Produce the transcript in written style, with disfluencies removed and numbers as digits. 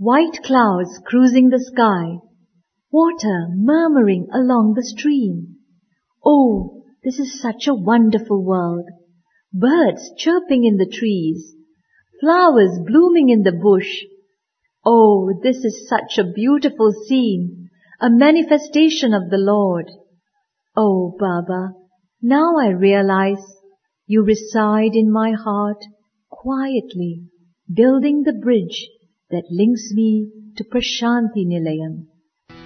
white clouds cruising the sky, water murmuring along the stream. Oh, this is such a wonderful world. Birds chirping in the trees, flowers blooming in the bush. Oh, this is such a beautiful scene, a manifestation of the Lord. Oh, Baba, now I realize you reside in my heart quietly, building the bridge that links me to Prashanti Nilayam.